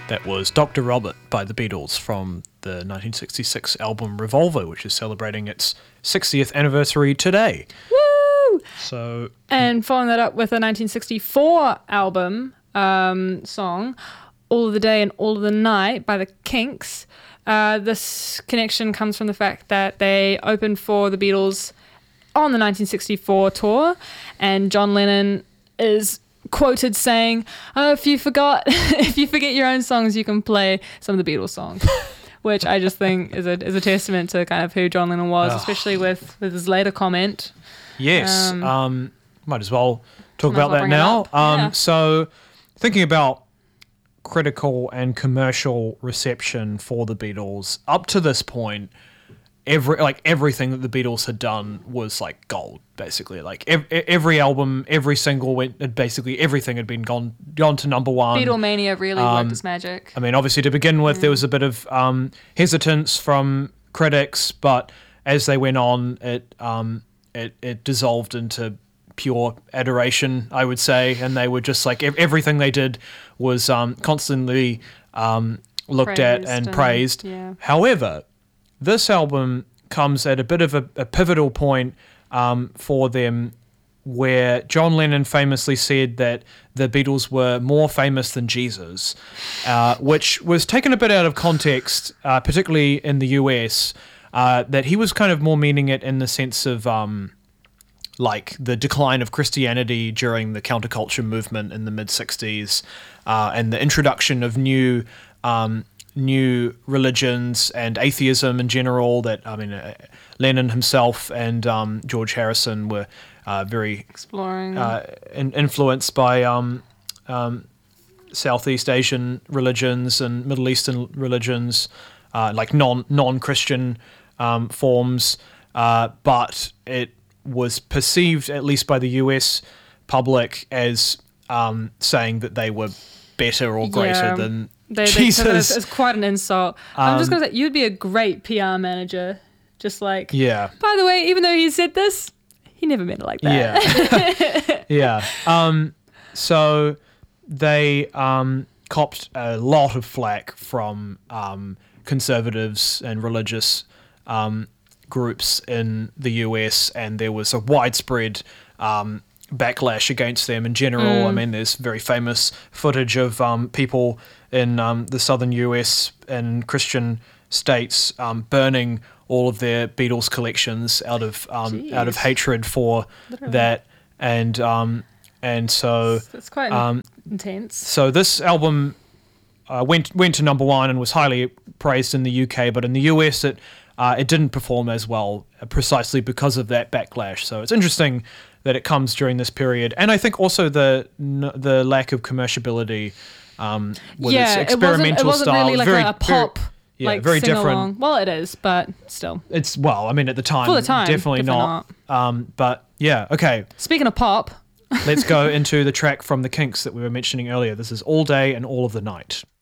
That was Dr. Robert by the Beatles from the 1966 album Revolver, which is celebrating its 60th anniversary today. Woo! So, and following that up with a 1964 album song, All of the Day and All of the Night by the Kinks. This connection comes from the fact that they opened for the Beatles on the 1964 tour, and John Lennon is quoted saying, "Oh, if you forget your own songs, you can play some of the Beatles songs," which I just think is a testament to kind of who John Lennon was, especially with his later comment. Yes, might as well talk about that bring it now. up. Yeah. So, thinking about critical and commercial reception for the Beatles up to this point, everything that the Beatles had done was like gold, basically. Like every album, every single basically everything had been gone to number one. Beatlemania really worked its magic. I mean, obviously to begin with, there was a bit of hesitance from critics, but as they went on, it dissolved into pure adoration, I would say, and they were just like everything they did was constantly looked at and praised. Yeah. However, this album comes at a bit of a pivotal point for them, where John Lennon famously said that the Beatles were more famous than Jesus, which was taken a bit out of context, particularly in the US, that he was kind of more meaning it in the sense of like the decline of Christianity during the counterculture movement in the mid-60s, and the introduction of new religions and atheism in general. That, I mean, Lennon himself and George Harrison were very Exploring. influenced by Southeast Asian religions and Middle Eastern religions, like non-Christian forms, but it was perceived, at least by the US public, as saying that they were better or greater than Jesus. It's quite an insult. I'm just going to say, you'd be a great PR manager. Just like, yeah. By the way, even though he said this, he never meant it like that. Yeah. Yeah. So they copped a lot of flack from conservatives and religious groups in the US, and there was a widespread backlash against them in general. I mean, there's very famous footage of people in the southern US and Christian states burning all of their Beatles collections out of hatred for that, and so it's quite intense. So this album went to number one and was highly praised in the UK, but in the US it didn't perform as well, precisely because of that backlash. So it's interesting that it comes during this period, and I think also the lack of commerciability with its experimental it wasn't style. really like a pop, very sing-along. different. Well, it is, but still. It's I mean, at the time, For the time, definitely not. But yeah, okay. Speaking of pop, Let's go into the track from the Kinks that we were mentioning earlier. This is All Day and All of the Night.